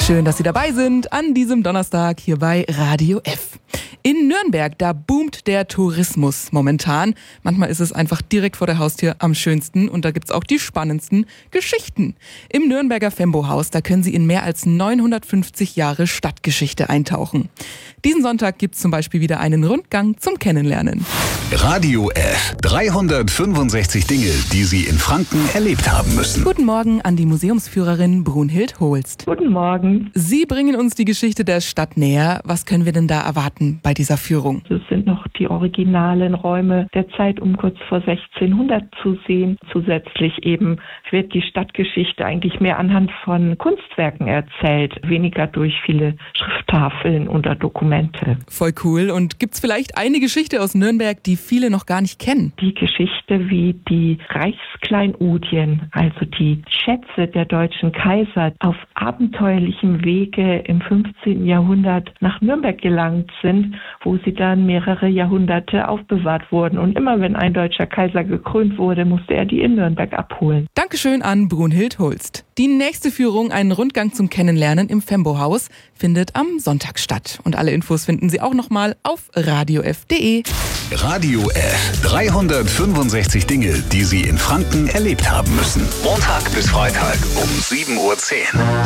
Schön, dass Sie dabei sind an diesem Donnerstag hier bei Radio F. In Nürnberg, da boomt der Tourismus momentan. Manchmal ist es einfach direkt vor der Haustür am schönsten und da gibt's auch die spannendsten Geschichten. Im Nürnberger Fembo-Haus, da können Sie in mehr als 950 Jahre Stadtgeschichte eintauchen. Diesen Sonntag gibt's zum Beispiel wieder einen Rundgang zum Kennenlernen. Radio F. 365 Dinge, die Sie in Franken erlebt haben müssen. Guten Morgen an die Museumsführerin Brunhild Holst. Guten Morgen. Sie bringen uns die Geschichte der Stadt näher. Was können wir denn da erwarten bei dieser Führung? Es sind noch die originalen Räume der Zeit um kurz vor 1600 zu sehen. Zusätzlich eben wird die Stadtgeschichte eigentlich mehr anhand von Kunstwerken erzählt, weniger durch viele Schrifttafeln oder Dokumente. Voll cool. Und gibt's vielleicht eine Geschichte aus Nürnberg, die viele noch gar nicht kennen? Die Geschichte, wie die Reichskleinodien, also die Schätze der deutschen Kaiser, auf abenteuerlichem Wege im 15. Jahrhundert nach Nürnberg gelangt sind, wo sie dann mehrere Jahrhunderte aufbewahrt wurden. Und immer wenn ein deutscher Kaiser gekrönt wurde, musste er die in Nürnberg abholen. Dankeschön an Brunhild Holst. Die nächste Führung, einen Rundgang zum Kennenlernen im Fembo-Haus, findet am Sonntag statt. Und alle Infos finden Sie auch nochmal auf radiof.de. Radio F. 365 Dinge, die Sie in Franken erlebt haben müssen. Montag bis Freitag um 7:10 Uhr.